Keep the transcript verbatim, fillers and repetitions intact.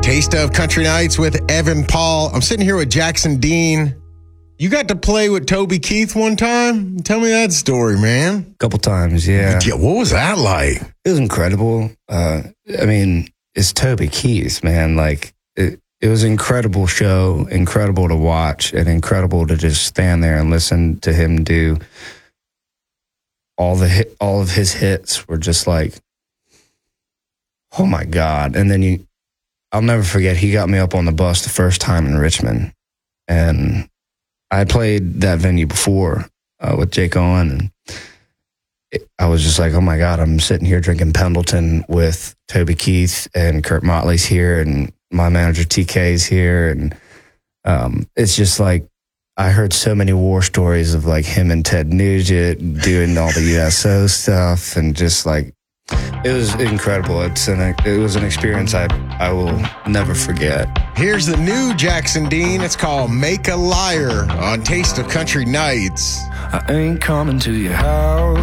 Taste of Country Nights with Evan Paul. I'm sitting here with Jackson Dean. You got to play with Toby Keith one time? Tell me that story, man. A couple times, yeah. yeah what was that like? It was incredible. Uh, I mean, it's Toby Keith, man. Like, it, it was an incredible show, incredible to watch, and incredible to just stand there and listen to him do all the hit, all of his hits were just like, oh my God. And then you, I'll never forget, he got me up on the bus the first time in Richmond, and I played that venue before uh, with Jake Owen, and it, I was just like, oh my God, I'm sitting here drinking Pendleton with Toby Keith, and Kurt Motley's here, and my manager T K's here, and um, it's just like, I heard so many war stories of like him and Ted Nugent doing all the U S O stuff, and just like, it was incredible. It's an it was an experience I I will never forget. Here's the new Jackson Dean. It's called Make a Liar on Taste of Country Nights. I ain't coming to your house